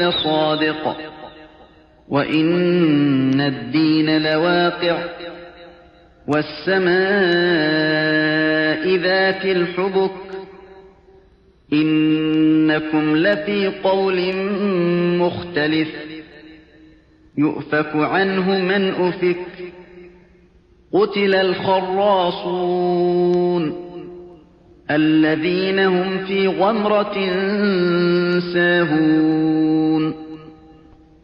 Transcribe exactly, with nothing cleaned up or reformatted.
صادق وإن الدين لواقع والسماء ذات الحبك إنكم لفي قول مختلف يؤفك عنه من أفك قتل الخراصون الذين هم في غمرة ساهون